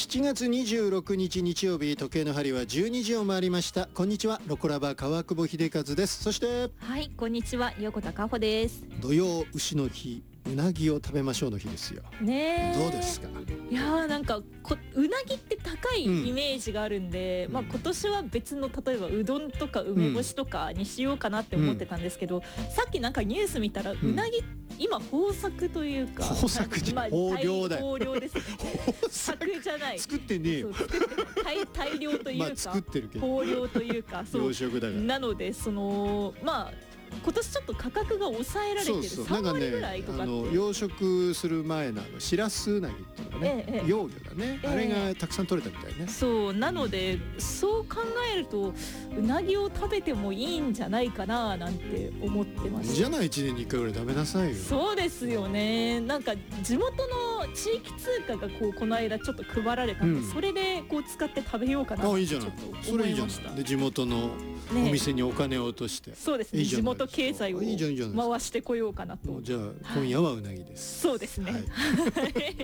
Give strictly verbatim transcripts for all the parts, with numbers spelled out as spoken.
ちがつにじゅうろくにち日曜日、時計の針はじゅうにじを回りました。こんにちは、ロコラバ川久保秀和です。そしてはい、こんにちは、横田かほです。 土曜牛の日、うなぎを食べましょうの日ですよ。 ねえ、 どうですか？ いやー、なんかこうなぎって高いイメージがあるんで、うん、まあ、今年は別の例えばうどんとか梅干しとかにしようかなって思ってたんですけど、うん、さっきなんかニュース見たら、うん、うなぎ今豊作というか、 豊作じゃん、豊漁だよ。 豊漁ですね。作じゃない。 作ってねえよ。 大, 大量というか、まあ、 作ってるけど豊漁というか、そう養殖だから。 なのでそのまあ今年ちょっと価格が抑えられてるさんわりぐらいとかって、 そうそう、なんかね、あの養殖する前のあのシラスウナギっていうのがね、ええ、幼魚だね、ええ、あれがたくさん取れたみたいね。 そうなので、そう考えるとうなぎを食べてもいいんじゃないかななんて思ってます。 じゃないいちねんにいっかいぐらい食べなさいよ。 そうですよね。なんか地元の地域通貨がこうこの間ちょっと配られたんで、うん、それでこう使って食べようかなってちょっと思いました。 それいいじゃない。で地元のお店にお金を落として、ね、 そうですね、いい地元経済を回してこようかなと。 じゃあ今夜はうなぎです。 そうですね、はい、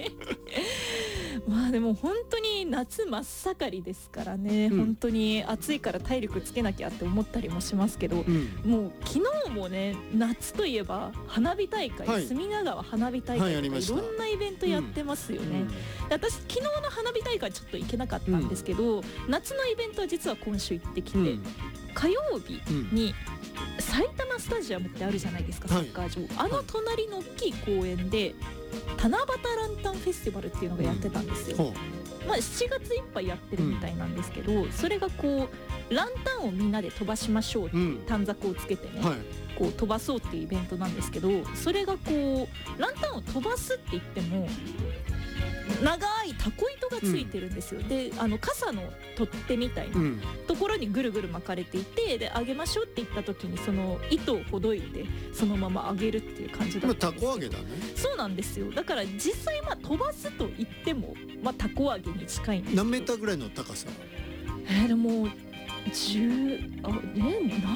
まあでも本当に夏真っ盛りですからね、うん、本当に暑いから体力つけなきゃって思ったりもしますけど、うん、もう昨日もね、夏といえば花火大会、はい、隅田川花火大会とか、はい、いろんなイベントやってますよね、うん、で私昨日の花火大会ちょっと行けなかったんですけど、うん、夏のイベントは実は今週行ってきて、うん、火曜日に埼玉スタジアムってあるじゃないですか、サッカー場、はい、あの隣の大きい公園で七夕ランタンフェスティバルっていうのがやってたんですよ、うん、まあ、しちがついっぱいやってるみたいなんですけど、うん、それがこうランタンをみんなで飛ばしましょうって短冊をつけてね、うん、はい、こう飛ばそうっていうイベントなんですけど、それがこうランタンを飛ばすって言っても長いタコ糸がついてるんですよ、うん、であの傘の取っ手みたいなところにぐるぐる巻かれていて、で上げましょうって言った時にその糸をほどいてそのまま上げるっていう感じだったんですけど、 タコ揚げだね。そうなんですよ。だから実際まあ飛ばすと言っても、まあ、タコ揚げに近いんですけど、 何メーターぐらいの高さ？ えー、でもじゅうあえ何